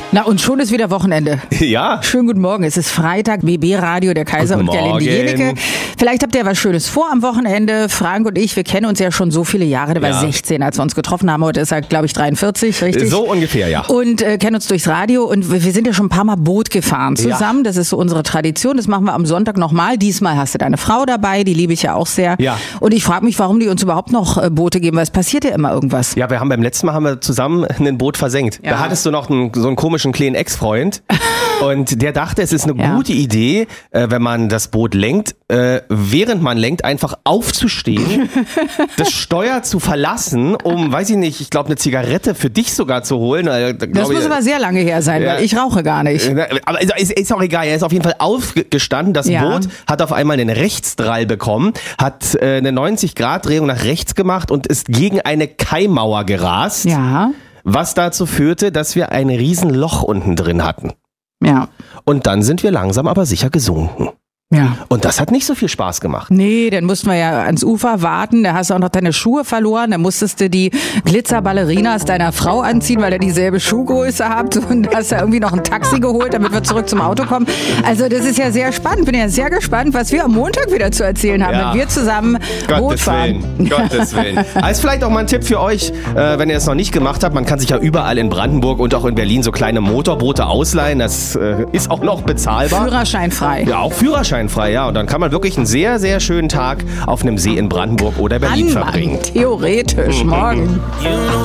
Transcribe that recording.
Na und schon ist wieder Wochenende. Ja. Schönen guten Morgen, es ist Freitag, BB Radio, der Kaiser Guten und der Linde Morgen. Jenecke. Vielleicht habt ihr was Schönes vor am Wochenende. Frank und ich, wir kennen uns ja schon so viele Jahre. Der war 16, als wir uns getroffen haben. Heute ist er, glaube ich, 43, richtig? So ungefähr, ja. Und kennen uns durchs Radio und wir sind ja schon ein paar Mal Boot gefahren zusammen. Das ist so unsere Tradition. Das machen wir am Sonntag nochmal. Diesmal hast du deine Frau dabei, die liebe ich ja auch sehr. Ja. Und ich frage mich, warum die uns überhaupt noch Boote geben, weil es passiert ja immer irgendwas. Ja, beim letzten Mal haben wir zusammen ein Boot versenkt. Ja. Da hattest du noch so einen komischen kleinen Ex-Freund und der dachte, es ist eine gute Idee, wenn man das Boot lenkt, während man lenkt, einfach aufzustehen, das Steuer zu verlassen, um, weiß ich nicht, ich glaube eine Zigarette für dich sogar zu holen. Das muss aber sehr lange her sein, weil ich rauche gar nicht. Aber ist auch egal, er ist auf jeden Fall aufgestanden, das Boot hat auf einmal einen Rechtsdrall bekommen, hat eine 90-Grad-Drehung nach rechts gemacht und ist gegen eine Kaimauer gerast. Ja. Was dazu führte, dass wir ein Riesenloch unten drin hatten. Ja. Und dann sind wir langsam aber sicher gesunken. Ja. Und das hat nicht so viel Spaß gemacht. Nee, dann mussten wir ja ans Ufer warten, da hast du auch noch deine Schuhe verloren, da musstest du die Glitzerballerinas deiner Frau anziehen, weil ihr dieselbe Schuhgröße habt und hast da irgendwie noch ein Taxi geholt, damit wir zurück zum Auto kommen. Also das ist ja sehr spannend, bin ja sehr gespannt, was wir am Montag wieder zu erzählen haben, wenn wir zusammen Boot fahren. Gottes Willen. Also vielleicht auch mal ein Tipp für euch, wenn ihr es noch nicht gemacht habt, man kann sich ja überall in Brandenburg und auch in Berlin so kleine Motorboote ausleihen, das ist auch noch bezahlbar. Führerscheinfrei. Ja, auch führerscheinfrei, ja. Und dann kann man wirklich einen sehr, sehr schönen Tag auf einem See in Brandenburg oder Berlin verbringen. Theoretisch, morgen. You know